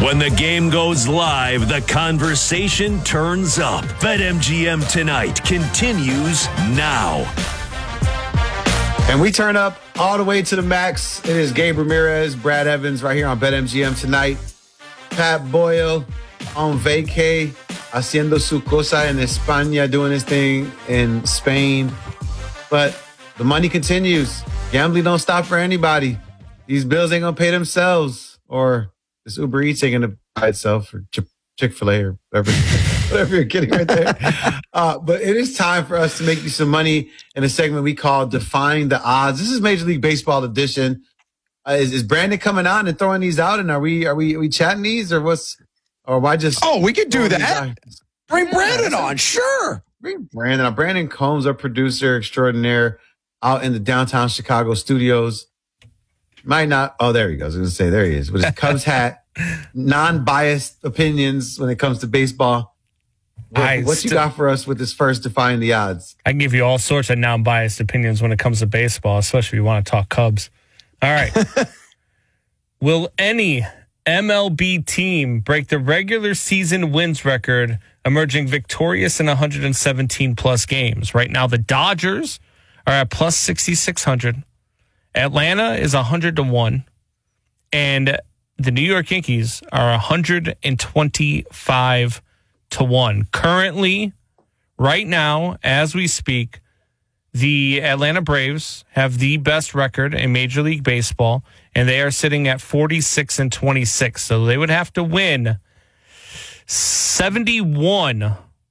When the game goes live, the conversation turns up. BetMGM Tonight continues now. And we turn up all the way to the max. It is Gabe Ramirez, Brad Evans right here on BetMGM Tonight. Pat Boyle on vacay, haciendo su cosa en España, doing his thing in Spain. But the money continues. Gambling don't stop for anybody. These bills ain't going to pay themselves. Or this Uber Eats ain't going to buy itself, or Chick-fil-A or whatever you're getting right there. But it is time for us to make you some money in a segment we call Defying the Odds. This is Major League Baseball edition. Is Brandon coming on and throwing these out? And are we chatting these, or what's, or why just? Oh, we could do that. Bring Brandon on, sure. Bring Brandon on. Brandon Combs, our producer extraordinaire, out in the downtown Chicago studios. Might not. Oh, there he goes. I was going to say, there he is with his Cubs hat. Non-biased opinions when it comes to baseball. What you got for us with this first Defying the Odds? I can give you all sorts of non-biased opinions when it comes to baseball, especially if you want to talk Cubs. All right. Will any MLB team break the regular season wins record, emerging victorious in 117 plus games? Right now, the Dodgers are at plus 6,600. Atlanta is 100-1. And the New York Yankees are 125-1. Currently, right now, as we speak, the Atlanta Braves have the best record in Major League Baseball, and they are sitting at 46-26. So they would have to win 71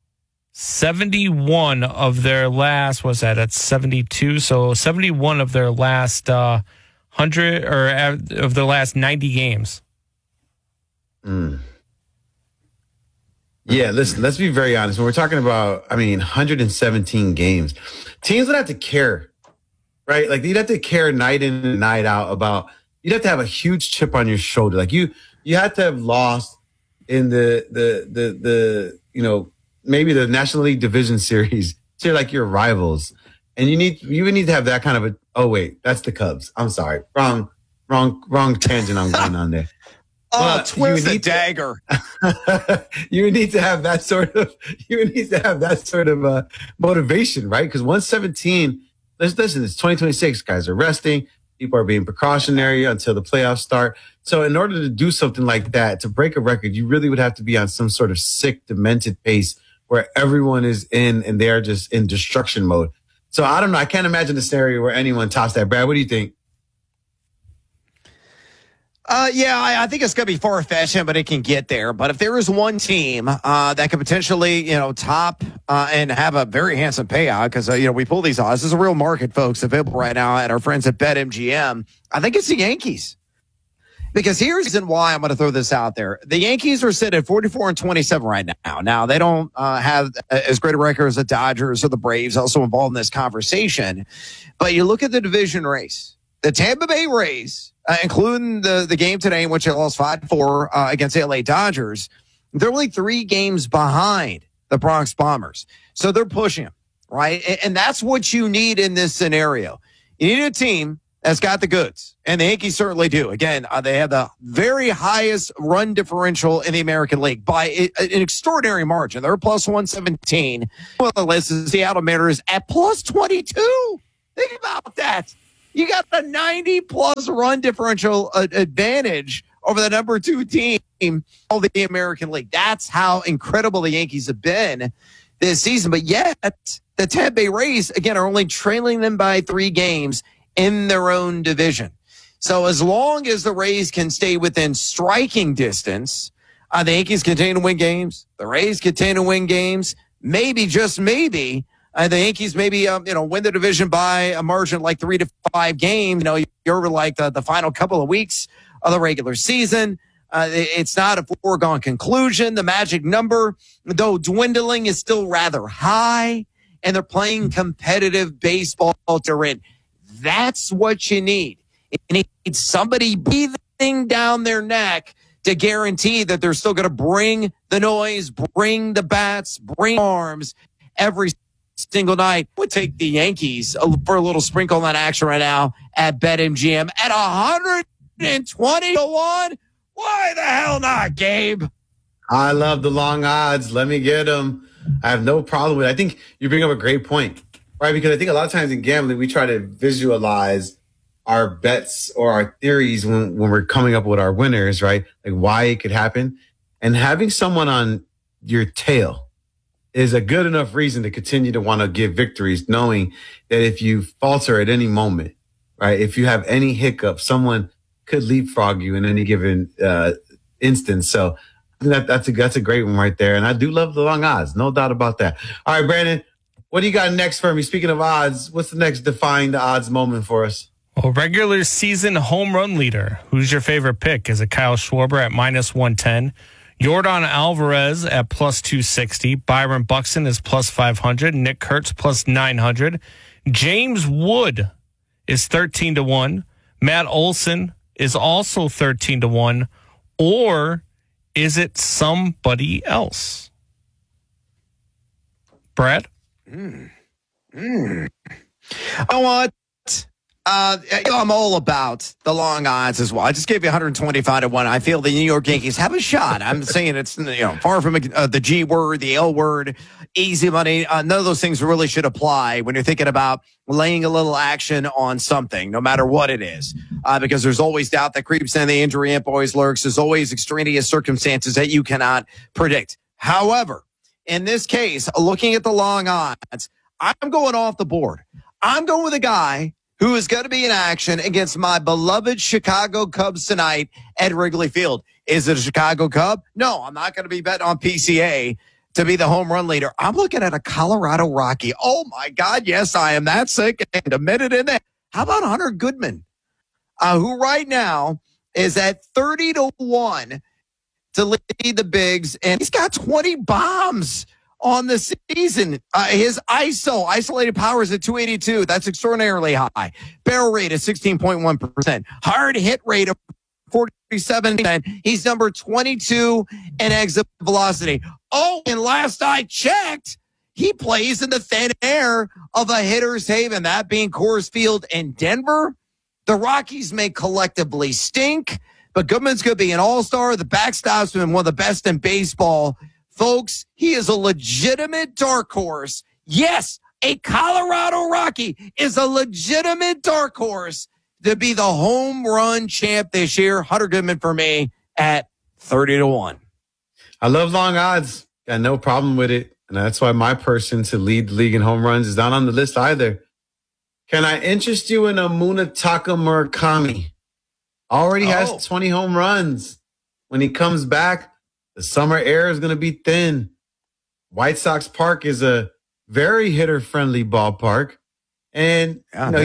of their last, what's that? That's 72. So 71 of their last 100 or of their last 90 games. Yeah, listen, let's be very honest. When we're talking about, 117 games, teams would have to care, right? Like, you'd have to care night in and night out about, you'd have to have a huge chip on your shoulder. Like, you had to have lost in the maybe the National League Division Series to like your rivals. And you would need to have that kind of oh wait, that's the Cubs. I'm sorry. Wrong tangent I'm going on there. Twist the dagger. You would need to have that sort of motivation, right? Because 117, listen, it's 2026. Guys are resting. People are being precautionary until the playoffs start. So in order to do something like that, to break a record, you really would have to be on some sort of sick, demented pace where everyone is in and they're just in destruction mode. So I don't know. I can't imagine a scenario where anyone tops that. Brad, what do you think? I think it's going to be far-fetched, but it can get there. But if there is one team that could potentially, top and have a very handsome payout, because, we pull these odds. There's a real market, folks, available right now at our friends at BetMGM. I think it's the Yankees. Because here's why I'm going to throw this out there. The Yankees are sitting at 44-27 right now. Now, they don't have as great a record as the Dodgers or the Braves, also involved in this conversation. But you look at the division race. The Tampa Bay Rays, including the game today in which they lost 5-4 against the LA Dodgers, they're only 3 games behind the Bronx Bombers. So they're pushing them, right? And that's what you need in this scenario. You need a team that's got the goods, and the Yankees certainly do. Again, they have the very highest run differential in the American League by an extraordinary margin. They're plus 117. Well, the list is Seattle Mariners at plus 22. Think about that. You got the 90-plus run differential advantage over the number 2 team of the American League. That's how incredible the Yankees have been this season. But yet, the Tampa Bay Rays, again, are only trailing them by 3 games in their own division. So as long as the Rays can stay within striking distance, the Yankees continue to win games. The Rays continue to win games. Maybe, just maybe, the Yankees maybe, win the division by a margin like 3 to 5 games. You're like the final couple of weeks of the regular season. It's not a foregone conclusion. The magic number, though dwindling, is still rather high, and they're playing competitive baseball to win. That's what you need. You need somebody breathing down their neck to guarantee that they're still going to bring the noise, bring the bats, bring arms every single night. Would take the Yankees for a little sprinkle on that action right now at BetMGM at 120-1. Why the hell hell not, Gabe. I love the long odds. Let me get them. I have no problem with it. I think you bring up a great point, right? Because I think a lot of times in gambling, we try to visualize our bets or our theories when we're coming up with our winners, right? Like why it could happen. And having someone on your tail is a good enough reason to continue to want to give victories, knowing that if you falter at any moment, right? If you have any hiccup, someone could leapfrog you in any given instance. So I think that's a great one right there. And I do love the long odds. No doubt about that. All right, Brandon, what do you got next for me? Speaking of odds, what's the next defying the odds moment for us? Well, regular season home run leader. Who's your favorite pick? Is it Kyle Schwarber at -110? Yordan Alvarez at +260. Byron Buxton is +500. Nick Kurtz +900. James Wood is 13-1. Matt Olson is also 13-1. Or is it somebody else? Brad? I want. I'm all about the long odds as well. I just gave you 125-1. I feel the New York Yankees have a shot. I'm saying it's far from the G word, the L word, easy money. None of those things really should apply when you're thinking about laying a little action on something, no matter what it is, because there's always doubt that creeps in. The injury imp always lurks. There's always extraneous circumstances that you cannot predict. However, in this case, looking at the long odds, I'm going off the board. I'm going with a guy who is going to be in action against my beloved Chicago Cubs tonight at Wrigley Field. Is it a Chicago Cub? No, I'm not going to be betting on PCA to be the home run leader. I'm looking at a Colorado Rocky. Oh, my God, yes, I am that sick and a minute in there. How about Hunter Goodman, who right now is at 30-1 to lead the Bigs, and he's got 20 bombs on the season. His isolated power is at 282. That's extraordinarily high. Barrel rate is 16.1%. Hard hit rate of 47%. He's number 22 in exit velocity. Oh, and last I checked, he plays in the thin air of a hitter's haven, that being Coors Field in Denver. The Rockies may collectively stink, but Goodman's going to be an all-star. The backstop's been one of the best in baseball. Folks, he is a legitimate dark horse. Yes, a Colorado Rocky is a legitimate dark horse to be the home run champ this year. Hunter Goodman for me at 30-1. I love long odds. Got no problem with it. And that's why my person to lead the league in home runs is not on the list either. Can I interest you in a Munetaka Murakami? Already has 20 home runs. When he comes back, the summer air is going to be thin. White Sox Park is a very hitter-friendly ballpark. And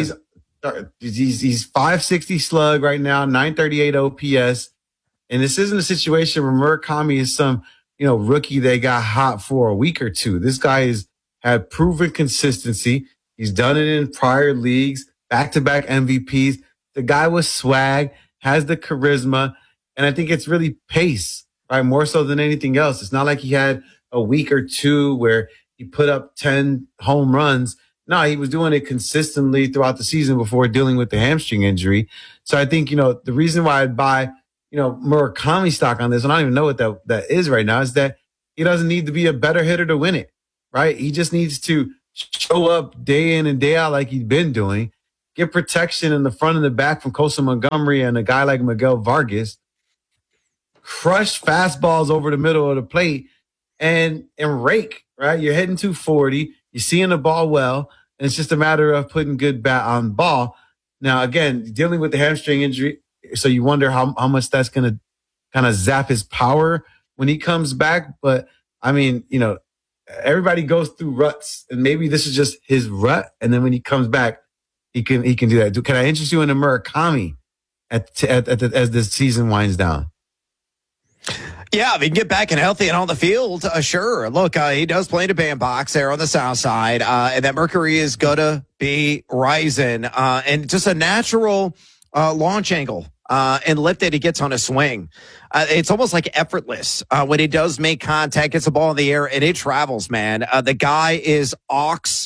he's 560 slug right now, 938 OPS. And this isn't a situation where Murakami is some, rookie they got hot for a week or two. This guy has had proven consistency. He's done it in prior leagues, back-to-back MVPs. The guy was swag, has the charisma, and I think it's really pace. Right, more so than anything else. It's not like he had a week or two where he put up 10 home runs. No, he was doing it consistently throughout the season before dealing with the hamstring injury. So I think, the reason why I'd buy, Murakami stock on this, and I don't even know what that is right now, is that he doesn't need to be a better hitter to win it, right? He just needs to show up day in and day out like he's been doing, get protection in the front and the back from Kosa Montgomery and a guy like Miguel Vargas, crush fastballs over the middle of the plate and rake, right? You're hitting 240. You're seeing the ball well. And it's just a matter of putting good bat on ball. Now, again, dealing with the hamstring injury. So you wonder how much that's going to kind of zap his power when he comes back. But I mean, everybody goes through ruts, and maybe this is just his rut. And then when he comes back, he can do that. Can I interest you in a Murakami as the season winds down? Yeah, if he can get back and healthy and on the field, sure. Look, he does play in a bandbox there on the south side, and that Mercury is going to be rising. And just a natural launch angle and lift that he gets on a swing. It's almost like effortless when he does make contact, gets the ball in the air, and it travels, man. The guy is aux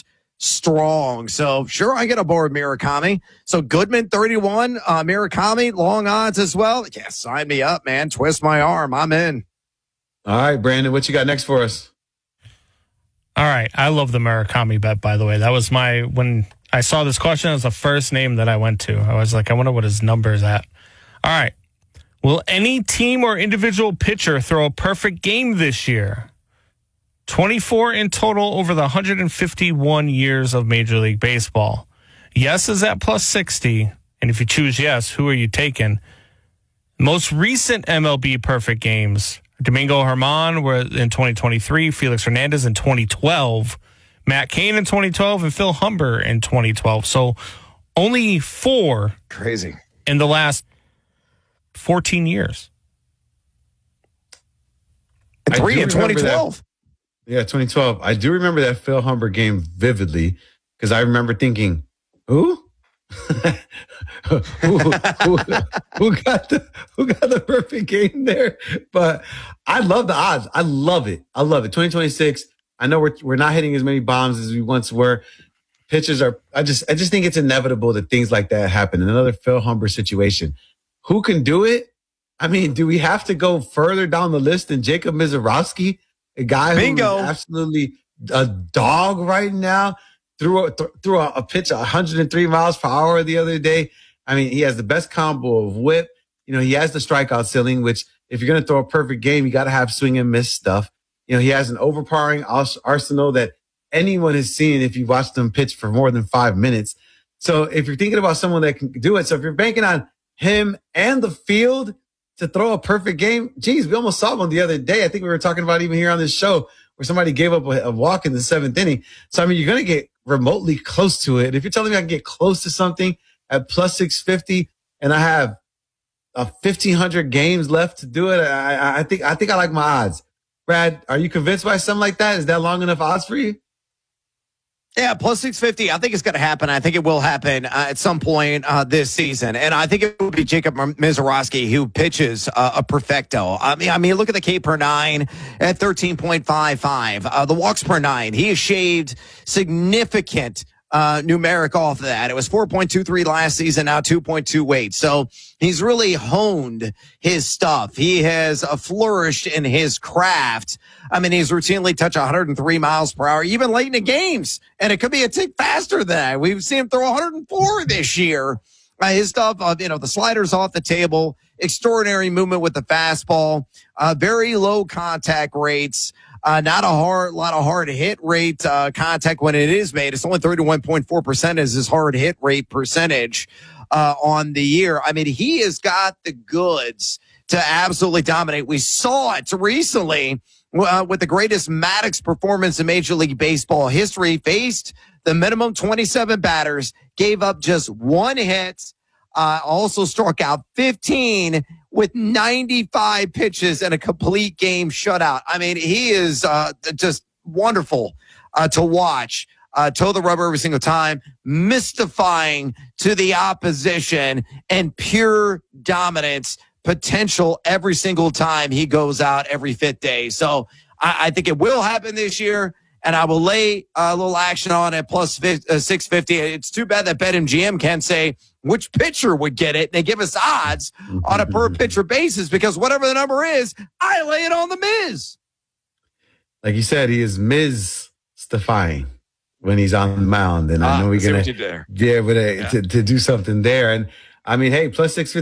strong. So sure, I get aboard Murakami. So Goodman 31, Murakami long odds as well. Yeah, sign me up, man. Twist my arm. I'm in. All right, Brandon, what you got next for us? All right. I love the Murakami bet, by the way. That was when I saw this question, it was the first name that I went to. I was like, I wonder what his number is at. All right. Will any team or individual pitcher throw a perfect game this year? 24 in total over the 151 years of Major League Baseball. Yes is at plus 60. And if you choose yes, who are you taking? Most recent MLB perfect games. Domingo Germán were in 2023, Felix Hernandez in 2012, Matt Cain in 2012, and Phil Humber in 2012. So only 4 Crazy in the last 14 years. And 3 in 2012. Yeah, 2012. I do remember that Phil Humber game vividly because I remember thinking, who? who got the perfect game there? But I love the odds. I love it. 2026. I know we're not hitting as many bombs as we once were. Pitchers are. I just think it's inevitable that things like that happen. Another Phil Humber situation. Who can do it? I mean, do we have to go further down the list than Jacob Misiorowski, a guy who's absolutely a dog right now? Threw a pitch 103 miles per hour the other day. I mean, he has the best combo of whip. You know, he has the strikeout ceiling, which if you're going to throw a perfect game, you got to have swing and miss stuff. You know, he has an overpowering arsenal that anyone has seen if you watched him pitch for more than 5 minutes. So if you're thinking about someone that can do it, so if you're banking on him and the field to throw a perfect game, geez, we almost saw one the other day. I think we were talking about even here on this show where somebody gave up a walk in the 7th inning. So, I mean, you're going to get remotely close to it. If you're telling me I can get close to something at plus 650 and I have 1,500 games left to do it, I think I like my odds. Brad, are you convinced by something like that? Is that long enough odds for you? Yeah, plus 650. I think it's going to happen. I think it will happen at some point this season. And I think it will be Jacob Misiorowski who pitches a perfecto. I mean, look at the K per 9 at 13.55. The walks per 9. He has shaved significant numeric off of that. It was 4.23 last season, now 2.28. So he's really honed his stuff. He has flourished in his craft. I mean, he's routinely touched 103 miles per hour, even late in the games. And it could be a tick faster than that. We've seen him throw 104 this year. His stuff, the sliders off the table, extraordinary movement with the fastball, very low contact rates. Not a lot of hard hit rate contact when it is made. It's only 31.4% is his hard hit rate percentage on the year. I mean, he has got the goods to absolutely dominate. We saw it recently with the greatest Maddox performance in Major League Baseball history. Faced the minimum 27 batters, gave up just 1 hit, also struck out 15 with 95 pitches and a complete game shutout. I mean, he is just wonderful to watch. Toe the rubber every single time, mystifying to the opposition, and pure dominance potential every single time he goes out every 5th day. So I think it will happen this year, and I will lay a little action on it plus 650. It's too bad that BetMGM can't say which pitcher would get it. They give us odds on a per pitcher basis because whatever the number is, I lay it on the Miz. Like you said, he is mystifying when he's on the mound, and I know we're going to be able to do something there. And I mean, hey, plus 650.